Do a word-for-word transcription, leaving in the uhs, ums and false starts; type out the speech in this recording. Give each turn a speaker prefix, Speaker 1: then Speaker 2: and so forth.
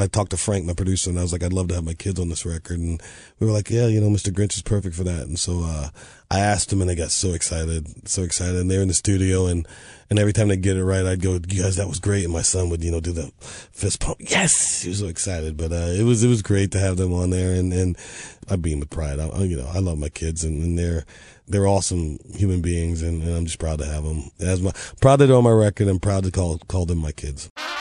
Speaker 1: I talked to Frank, my producer, and I was like, I'd love to have my kids on this record. And we were like, yeah, you know, Mister Grinch is perfect for that. And so uh, I asked them, and they got so excited, so excited. And they're in the studio, and, and every time they get it right, I'd go, you guys, that was great. And my son would, you know, do the fist pump. Yes! He was so excited. But uh, it was it was great to have them on there, and, and I beam with pride. I, you know, I love my kids, and, and they're they're awesome human beings, and, and I'm just proud to have them. As my proud that they're on my record, and proud to call call them my kids.